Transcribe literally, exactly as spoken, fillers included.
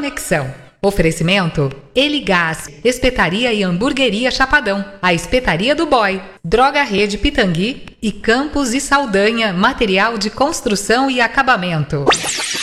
Conexão. Oferecimento: Eligás, Espetaria e Hamburgueria Chapadão, a Espetaria do Boy, Droga Rede Pitangui e Campos e Saldanha, material de construção e acabamento.